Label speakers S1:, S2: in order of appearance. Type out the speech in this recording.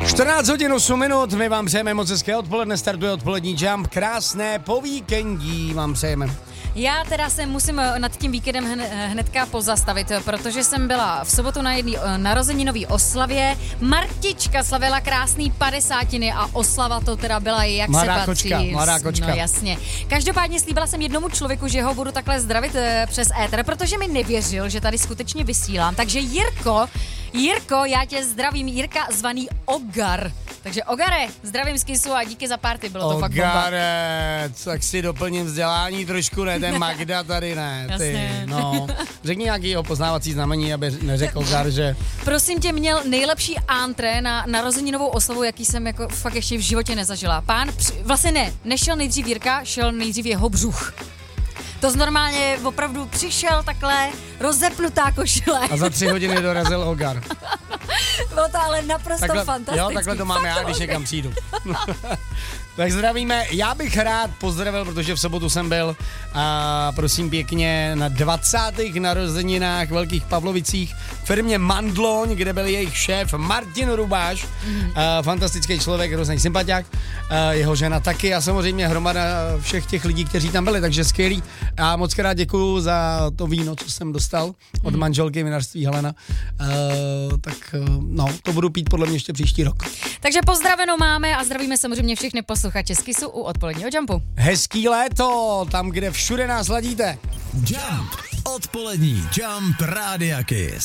S1: 14 hodin 8 minut, my vám přejeme moc hezké odpoledne, startuje odpolední Jump, krásné po víkendí vám přejeme.
S2: Já teda se musím nad tím víkendem hnedka pozastavit, protože jsem byla v sobotu na jedné narozeninové oslavě. Martička slavila krásný 50 a oslava to teda byla jak
S1: mladá
S2: se patří.
S1: Mladá kočka.
S2: No jasně. Každopádně slíbila jsem jednomu člověku, že ho budu takhle zdravit přes éter, protože mi nevěřil, že tady skutečně vysílám. Takže Jirko, já tě zdravím, Jirka zvaný Ogar. Takže Ogare, zdravím z Kisu a díky za party, bylo to fakt bomba.
S1: Ogare, tak si doplním vzdělání trošku, ne, ten Magda tady ne, ty, no. Řekni nějaký opoznávací znamení, aby neřekl Ogar, že...
S2: Prosím tě, měl nejlepší antré na narozeninovou oslavu, jaký jsem jako fakt ještě v životě nezažila. Pán, vlastně nešel nejdřív Jirka, šel nejdřív jeho břuch. To normálně opravdu přišel takhle, rozepnutá košile.
S1: A za 3 hodiny dorazil Ogar.
S2: Bylo to ale naprosto fantastické.
S1: Jo, takhle to mám já, když někam přijdu. Tak zdravíme. Já bych rád pozdravil, protože v sobotu jsem byl a prosím pěkně na 20. narozeninách Velkých Pavlovicích v firmě Mandloň, kde byl jejich šéf Martin Rubáš. Fantastický člověk, hrozný sympatiák. Jeho žena taky a samozřejmě hromada všech těch lidí, kteří tam byli, takže skvělý. A moc krát děkuju za to víno, co jsem dostal od manželky vinařství Helena. To budu pít podle mě ještě příští rok.
S2: Takže pozdraveno máme a zdravíme samozřejmě všechny posluchače z Kisu u odpoledního Jumpu.
S1: Hezký léto, tam, kde všude nás ladíte.
S3: Jump, odpolední Jump Rádia Kiss.